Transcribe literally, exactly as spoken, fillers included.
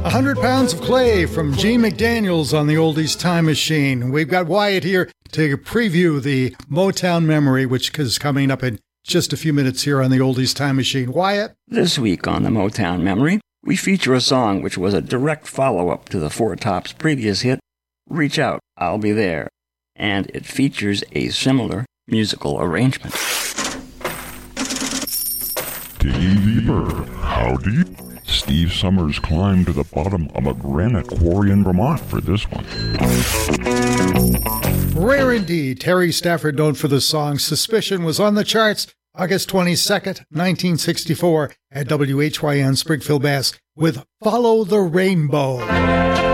A Hundred Pounds of Clay from Gene McDaniels on the Oldies Time Machine. We've got Wyatt here to preview the Motown Memory, which is coming up in just a few minutes here on the Oldies Time Machine. Wyatt? This week on the Motown Memory, we feature a song which was a direct follow-up to the Four Tops' previous hit, Reach Out, I'll Be There, and it features a similar musical arrangement. Davy Bird, howdy. Steve Summers climbed to the bottom of a granite quarry in Vermont for this one. Rare indeed. Terry Stafford, known for the song Suspicion, was on the charts August twenty-second, nineteen sixty-four at W H Y N Springfield, Mass. with Follow the Rainbow.